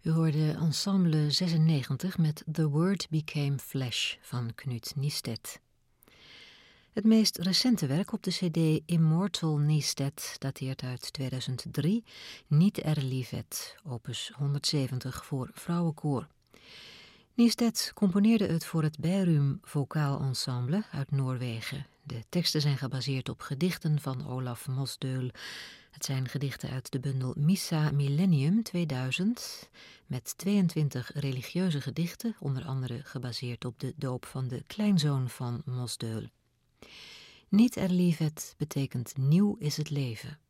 U hoorde Ensemble 96 met The Word Became Flesh van Knut Niestedt. Het meest recente werk op de cd Immortal Niestedt dateert uit 2003, Niet er livet, opus 170 voor vrouwenkoor. Niestedt componeerde het voor het Bærum Vocaal Ensemble uit Noorwegen. De teksten zijn gebaseerd op gedichten van Olaf Mosdøl. Het zijn gedichten uit de bundel Missa Millennium 2000... met 22 religieuze gedichten, onder andere gebaseerd op de doop van de kleinzoon van Mosdøl. Niet er livet betekent nieuw is het leven.